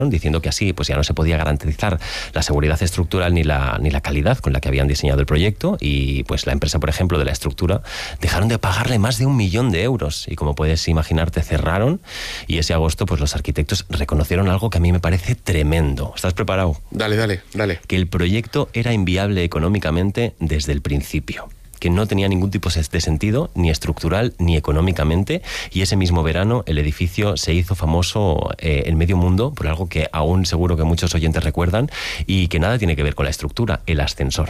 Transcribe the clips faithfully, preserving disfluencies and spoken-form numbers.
diciendo que así pues ya no se podía garantizar la seguridad estructural ni la, ni la calidad con la que habían diseñado el proyecto, y pues la empresa, por ejemplo, de la estructura, dejaron de pagarle más de un millón de euros, y como puedes imaginarte, cerraron, y ese agosto pues los arquitectos reconocieron algo que a mí me parece tremendo. ¿Estás preparado? Dale, dale, dale. Que el proyecto era inviable económicamente desde el principio, que no tenía ningún tipo de sentido, ni estructural, ni económicamente, y ese mismo verano el edificio se hizo famoso eh, en medio mundo por algo que aún seguro que muchos oyentes recuerdan, y que nada tiene que ver con la estructura: el ascensor.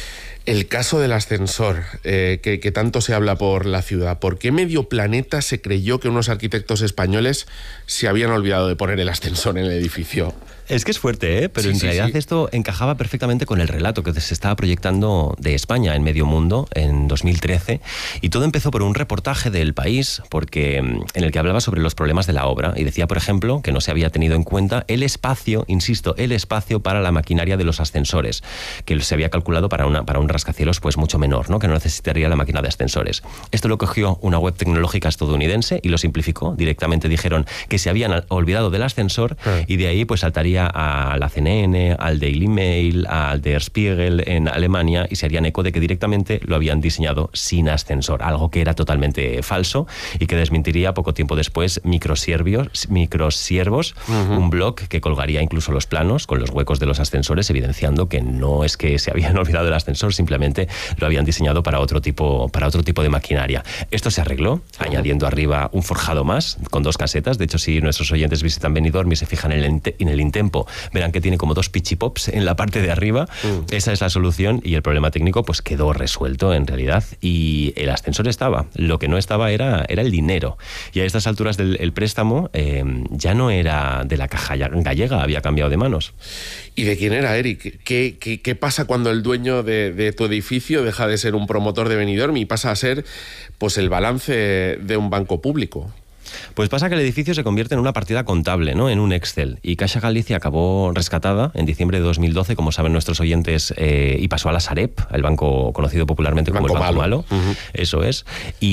El caso del ascensor, eh, que, que tanto se habla por la ciudad. ¿Por qué medio planeta se creyó que unos arquitectos españoles se habían olvidado de poner el ascensor en el edificio? Es que es fuerte, ¿eh? Pero sí, en sí, realidad sí. Esto encajaba perfectamente con el relato que se estaba proyectando de España en medio mundo en dos mil trece, y todo empezó por un reportaje del País, porque en el que hablaba sobre los problemas de la obra, y decía, por ejemplo, que no se había tenido en cuenta el espacio, insisto, el espacio para la maquinaria de los ascensores, que se había calculado para, una, para un rascacielos pues mucho menor, ¿no? Que no necesitaría la máquina de ascensores. Esto lo cogió una web tecnológica estadounidense y lo simplificó. Directamente dijeron que se habían olvidado del ascensor, ah. y de ahí pues saltaría a la C N N, al Daily Mail, al Der Spiegel en Alemania, y se harían eco de que directamente lo habían diseñado sin ascensor, algo que era totalmente falso y que desmentiría poco tiempo después Microsiervos, Microsiervos uh-huh. un blog que colgaría incluso los planos con los huecos de los ascensores, evidenciando que no es que se habían olvidado del ascensor, simplemente lo habían diseñado para otro tipo, para otro tipo de maquinaria. Esto se arregló, uh-huh. añadiendo arriba un forjado más, con dos casetas. De hecho, si nuestros oyentes visitan Benidorm y se fijan en el, en el Intempo, verán que tiene como dos pichipops en la parte de arriba. Mm. Esa es la solución, y el problema técnico pues quedó resuelto en realidad, y el ascensor estaba. Lo que no estaba era, era el dinero, y a estas alturas del el préstamo eh, ya no era de la Caja Gallega, había cambiado de manos. ¿Y de quién era, Eric? ¿Qué, qué, qué pasa cuando el dueño de, de tu edificio deja de ser un promotor de Benidorm y pasa a ser pues el balance de un banco público? Pues pasa que el edificio se convierte en una partida contable, ¿no? En un Excel. Y Caixa Galicia acabó rescatada en diciembre de dos mil doce, como saben nuestros oyentes, eh, y pasó a la Sareb, el banco conocido popularmente como banco el Banco Malo. Malo. Uh-huh. Eso es.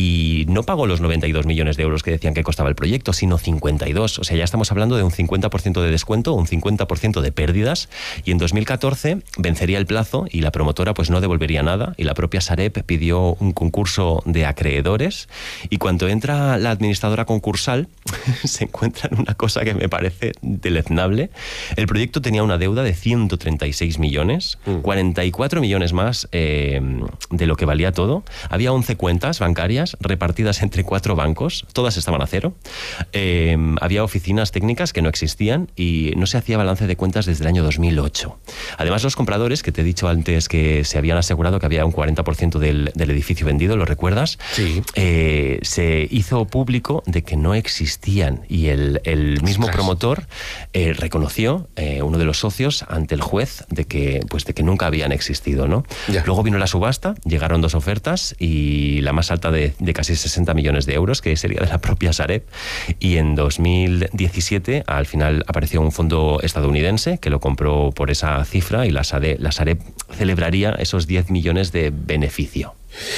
Y no pagó los noventa y dos millones de euros que decían que costaba el proyecto, sino cincuenta y dos. O sea, ya estamos hablando de un cincuenta por ciento de descuento, un cincuenta por ciento de pérdidas. Y en dos mil catorce vencería el plazo y la promotora pues no devolvería nada. Y la propia Sareb pidió un concurso de acreedores. Y cuando entra la administradora concursal, se encuentran una cosa que me parece deleznable. El proyecto tenía una deuda de ciento treinta y seis millones, mm. cuarenta y cuatro millones más eh, de lo que valía todo. Había once cuentas bancarias repartidas entre cuatro bancos, todas estaban a cero. Eh, había oficinas técnicas que no existían y no se hacía balance de cuentas desde el año dos mil ocho. Además, los compradores, que te he dicho antes que se habían asegurado que había un cuarenta por ciento del, del edificio vendido, ¿lo recuerdas? Sí. Eh, se hizo público de que no existían, y el, el mismo Ostras. promotor eh, reconoció, eh, uno de los socios, ante el juez de que, pues de que nunca habían existido, ¿no? Ya. Luego vino la subasta, llegaron dos ofertas, y la más alta de, de casi sesenta millones de euros, que sería de la propia Sareb, y en dos mil diecisiete al final apareció un fondo estadounidense que lo compró por esa cifra, y la Sareb, la Sareb celebraría esos diez millones de beneficio.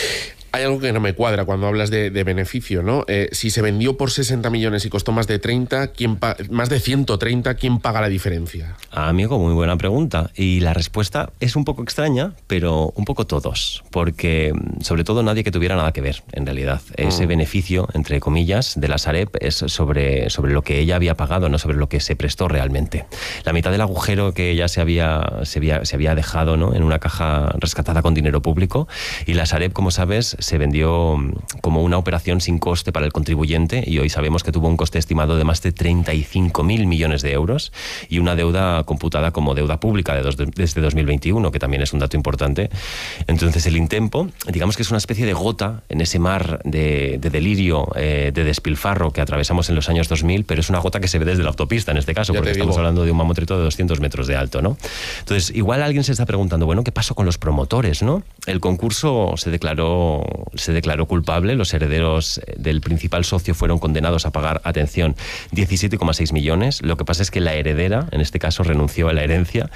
Hay algo que no me cuadra cuando hablas de, de beneficio, ¿no? Eh, si se vendió por sesenta millones y costó más de treinta, ¿quién pa- más de ciento treinta, ¿quién paga la diferencia? Amigo, muy buena pregunta. Y la respuesta es un poco extraña, pero un poco todos. Porque, sobre todo, nadie que tuviera nada que ver, en realidad. Mm. Ese beneficio, entre comillas, de la Sareb es sobre, sobre lo que ella había pagado, no sobre lo que se prestó realmente. La mitad del agujero que ella se había, se había, se había dejado, ¿no?, en una caja rescatada con dinero público, y la Sareb, como sabes, se vendió como una operación sin coste para el contribuyente, y hoy sabemos que tuvo un coste estimado de más de treinta y cinco mil millones de euros y una deuda computada como deuda pública de dos, desde dos mil veintiuno, que también es un dato importante. Entonces el Intempo, digamos que es una especie de gota en ese mar de, de delirio, eh, de despilfarro que atravesamos en los años dos mil, pero es una gota que se ve desde la autopista en este caso, ya porque estamos digo. hablando de un mamotreto de doscientos metros de alto, ¿no? Entonces igual alguien se está preguntando, bueno, ¿qué pasó con los promotores, no? El concurso se declaró se declaró culpable, los herederos del principal socio fueron condenados a pagar, atención, diecisiete coma seis millones. Lo que pasa es que la heredera, en este caso, renunció a la herencia,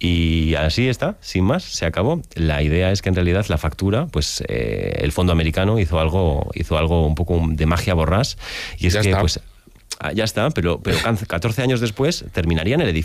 y así está, sin más, se acabó. La idea es que en realidad la factura, pues eh, el fondo americano hizo algo, hizo algo un poco de magia borrás, y es ya que está. pues ah, ya está, pero, pero catorce años después terminarían el edificio.